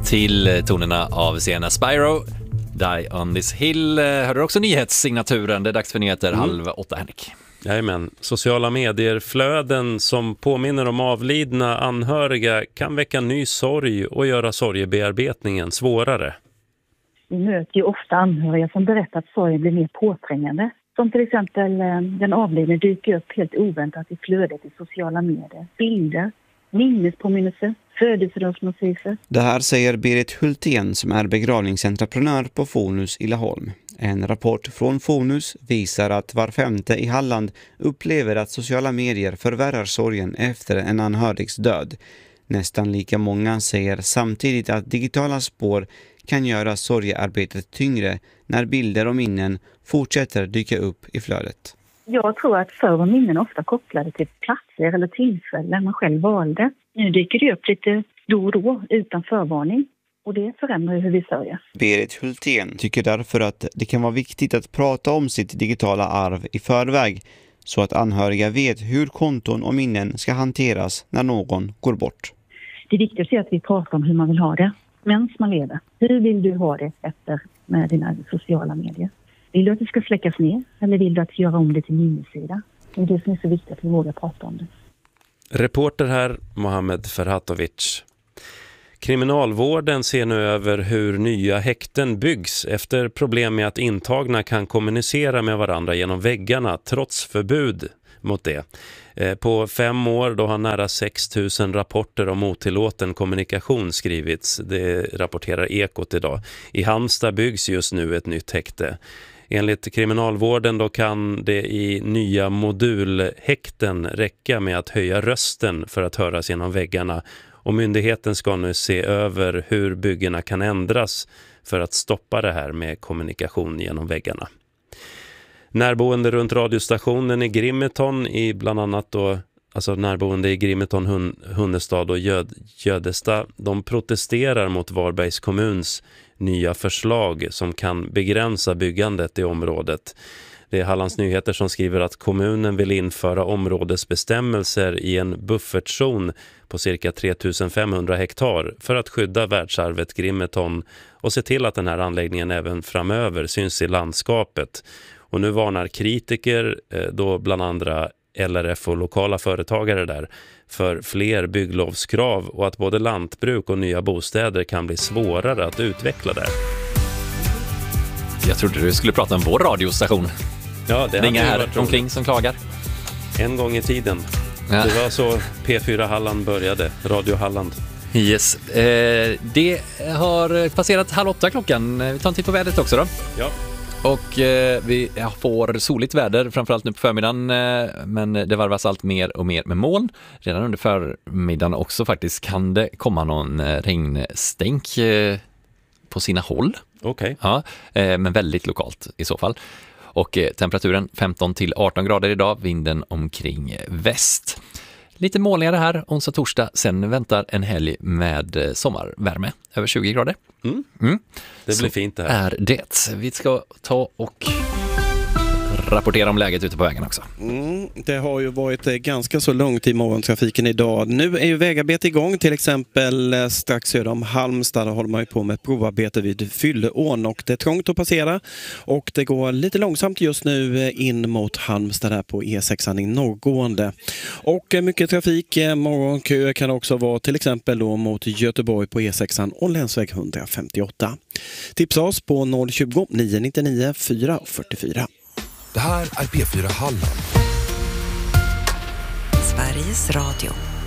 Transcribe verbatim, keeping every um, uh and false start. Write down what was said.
till tonerna av Sienna Spyro. Die on this hill. Hör du också nyhetssignaturen? Det är dags för nyheter mm. halv åtta, Henrik. Jajamän. Sociala medier-flöden som påminner om avlidna anhöriga kan väcka ny sorg och göra sorgebearbetningen svårare. Vi möter ju ofta anhöriga som berättar att sorgen blir mer påträngande. Som till exempel den avlidne dyker upp helt oväntat i flödet i sociala medier. Bilder, minnespåminnelser, födelsedagsnotiser. Det här säger Berit Hultén som är begravningsentreprenör på Fonus i Laholm. En rapport från Fonus visar att var femte i Halland upplever att sociala medier förvärrar sorgen efter en anhörigs död. Nästan lika många säger samtidigt att digitala spår kan göra sorgearbetet tyngre när bilder och minnen fortsätter dyka upp i flödet. Jag tror att förr var minnen ofta kopplade till platser eller tillfällen man själv valde. Nu dyker det upp lite då och då utan förvarning. Och det förändrar hur vi sörjer. Berit Hultén tycker därför att det kan vara viktigt att prata om sitt digitala arv i förväg så att anhöriga vet hur konton och minnen ska hanteras när någon går bort. Det är viktigt att se att vi pratar om hur man vill ha det medan man lever. Hur vill du ha det efter med dina sociala medier? Vill du att det ska släckas ner eller vill du att göra om det till minnessida? Det är det som är så viktigt att vi vågar prata om det. Reporter här, Mohammed Ferhatovic. Kriminalvården ser nu över hur nya häkten byggs efter problem med att intagna kan kommunicera med varandra genom väggarna trots förbud mot det. På fem år då har nära sex tusen rapporter om otillåten kommunikation skrivits. Det rapporterar Ekot idag. I Halmstad byggs just nu ett nytt häkte. Enligt kriminalvården då kan det i nya modulhäkten räcka med att höja rösten för att höras genom väggarna. Och myndigheten ska nu se över hur byggena kan ändras för att stoppa det här med kommunikation genom väggarna. Närboende runt radiostationen i Grimeton i bland annat då, alltså närboende i Grimeton, Hun, Hunnestad och Göd, Gödesta, de protesterar mot Varbergs kommuns nya förslag som kan begränsa byggandet i området. Det är Hallands Nyheter som skriver att kommunen vill införa områdesbestämmelser i en buffertzon på cirka tre tusen femhundra hektar för att skydda världsarvet Grimeton och se till att den här anläggningen även framöver syns i landskapet. Och nu varnar kritiker, då bland andra L R F och lokala företagare där, för fler bygglovskrav och att både lantbruk och nya bostäder kan bli svårare att utveckla där. Jag trodde du skulle prata om vår radiostation. Ja, det är inga här omkring som klagar. En gång i tiden. Ja. Det var så P fyra Halland började, Radio Halland. Yes. Eh, det har passerat halv åtta klockan. Vi tar en titt på vädret också då. Ja. Och eh, vi får soligt väder, framförallt nu på förmiddagen, eh, men det varvas allt mer och mer med moln. Redan under förmiddagen också faktiskt kan det komma någon eh, regnstänk eh, på sina håll. Okej. Ja, eh, men väldigt lokalt i så fall. Och eh, temperaturen femton till arton grader idag, vinden omkring väst. Lite molnigare här, onsdag, torsdag. Sen väntar en helg med sommarvärme, över tjugo grader. Mm. Mm. Det blir så fint det här. Är det. Vi ska ta och rapportera om läget ute på vägen också. Mm, det har ju varit ganska så långt i morgontrafiken idag. Nu är ju vägarbete igång, till exempel strax söder om Halmstad. Där håller man ju på med ett provarbete vid Fylleån och det är trångt att passera. Och det går lite långsamt just nu in mot Halmstad där på E sexan i norrgående. Och mycket trafik, morgonköer kan också vara till exempel då mot Göteborg på E sexan och länsväg etthundrafemtioåtta. Tipsa oss på noll tjugo, nio nittionio, fyra fyrtiofyra. Det här är P fyra Halland. Sveriges Radio.